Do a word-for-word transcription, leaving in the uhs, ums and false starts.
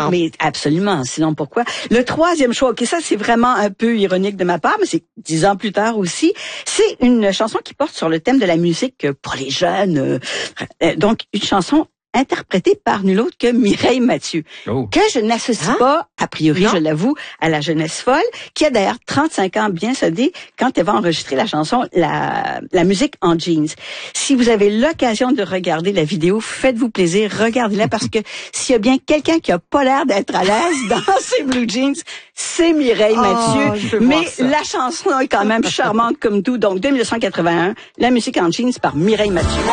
non. Mais absolument, sinon pourquoi? Le troisième choix, ok, ça c'est vraiment un peu ironique de ma part, mais c'est dix ans plus tard aussi, c'est une chanson qui porte sur le thème de la musique pour les jeunes. Euh, donc, une chanson interprétée par nul autre que Mireille Mathieu, Oh. que je n'associe Hein? pas, a priori, Non. je l'avoue, à la jeunesse folle, qui a d'ailleurs trente-cinq ans bien soldé quand elle va enregistrer la chanson la, la musique en jeans. Si vous avez l'occasion de regarder la vidéo, faites-vous plaisir, regardez-la, parce que s'il y a bien quelqu'un qui a pas l'air d'être à l'aise dans ses blue jeans, c'est Mireille Oh, Mathieu. je peux voir Mais ça. la chanson est quand même charmante comme tout. Donc, deux mille neuf cent quatre-vingt-un, la musique en jeans par Mireille Mathieu.